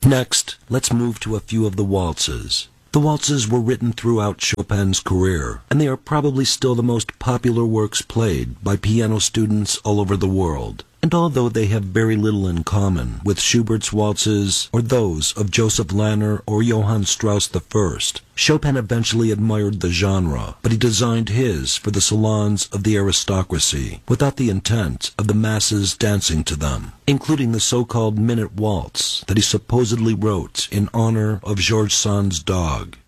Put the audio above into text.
Next, let's move to a few of the waltzes. The waltzes were written throughout Chopin's career, and they are probably still the most popular works played by piano students all over the world. And although they have very little in common with Schubert's waltzes or those of Joseph Lanner or Johann Strauss I, Chopin eventually admired the genre, but he designed his for the salons of the aristocracy without the intent of the masses dancing to them, including the so-called minute waltz that he supposedly wrote in honor of George Sand's dog.